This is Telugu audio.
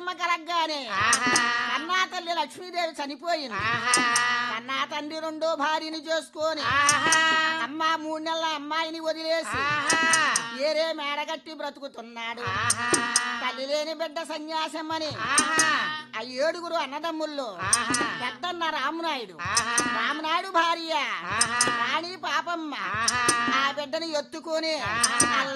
నరసింహ కలగ్గానే కన్నా తల్లి లక్ష్మీదేవి చనిపోయింది. కన్నా తండ్రి రెండో భార్యని చేసుకొని అమ్మ 3 నెలల అమ్మాయిని వదిలేసి ఏరే మేడగట్టి బ్రతుకుతున్నాడు. తల్లి లేని బిడ్డ సన్యాసమ్మని ఆ 7 అన్నదమ్ముల్లో పెద్దన్న రామనాయుడు భార్య రాణి పాపమ్మ ఆ బిడ్డని ఎత్తుకొని